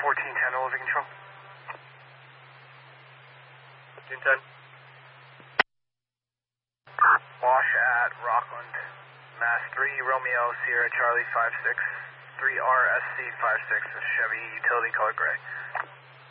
1410, Olivia Control. 1510. Wash at Rockland. Mass 3, Romeo, Sierra, Charlie 56, 3RSC 56, Chevy, utility color gray.